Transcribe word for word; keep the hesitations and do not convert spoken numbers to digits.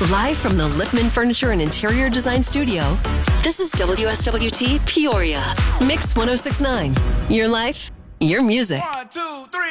Live from the Lipman Furniture and Interior Design Studio, this is W S W T Peoria. Mix one oh six point nine. Your life, your music. One, two, three.